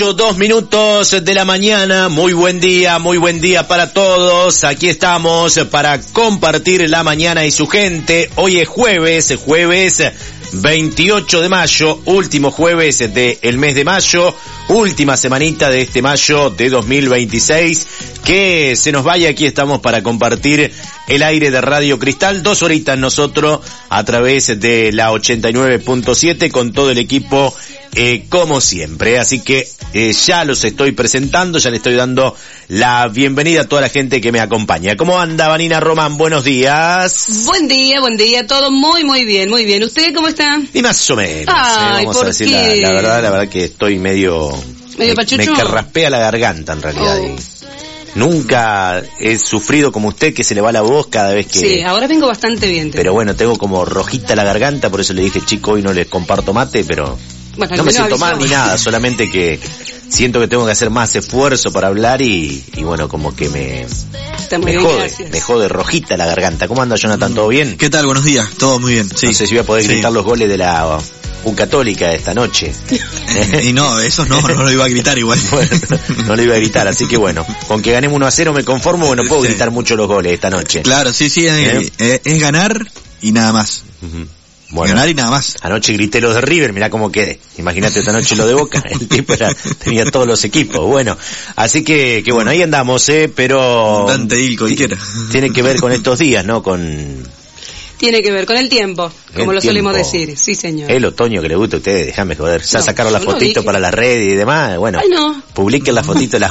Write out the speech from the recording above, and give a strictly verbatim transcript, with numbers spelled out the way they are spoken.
Dos minutos de la mañana, muy buen día, muy buen día para todos. Aquí estamos para compartir la mañana y su gente. Hoy es jueves, jueves veintiocho de mayo, último jueves del mes de mayo, última semanita de este mayo de dos mil veintiséis. Que se nos vaya, aquí estamos para compartir el aire de Radio Cristal, dos horitas nosotros a través de la ochenta y nueve punto siete con todo el equipo eh, como siempre. Así que eh, ya los estoy presentando, ya le estoy dando la bienvenida a toda la gente que me acompaña. ¿Cómo anda, Vanina Román? Buenos días. Buen día, buen día, todo muy muy bien, muy bien. ¿Usted cómo está? Y más o menos, Ay, eh, vamos ¿por a decir qué? la, la verdad, la verdad que estoy medio... ¿Medio me, pachucho? me carraspea la garganta en realidad. Oh. Y nunca he sufrido como usted que se le va la voz cada vez que... Sí, ahora vengo bastante bien. Pero bueno, tengo como rojita la garganta, por eso le dije, chico, hoy no les comparto mate, pero... Bueno, no me siento avisó. mal ni nada, solamente que siento que tengo que hacer más esfuerzo para hablar y, y bueno, como que me, Está muy me bien, jode, gracias. me jode rojita la garganta. ¿Cómo anda, Jonathan? ¿Todo bien? ¿Qué tal? Buenos días, todo muy bien. Sí. No sé si voy a poder Sí. gritar los goles de la U Católica de esta noche. Y no, esos no, no lo iba a gritar igual. Bueno, no lo iba a gritar, así que bueno, con que ganemos uno a cero me conformo, bueno, puedo Sí. gritar mucho los goles esta noche. Claro, sí, sí, es, ¿Eh? es- es ganar y nada más. Ujú. Bueno, Ganar y nada más. anoche grité los de River, mirá cómo quedé. Imagínate esta noche lo de Boca, el tipo era, tenía todos los equipos. Bueno, así que, que bueno, ahí andamos, eh, pero... Dante Il, cualquiera. Tiene que ver con estos días, ¿no? Con Tiene que ver con el tiempo, como el lo solemos tiempo. decir. Sí, señor. el otoño que le gusta a ustedes, déjame joder. Ya No, sacaron la yo no fotito dije. para las redes y demás, bueno. Ay, no. Publiquen la fotito de las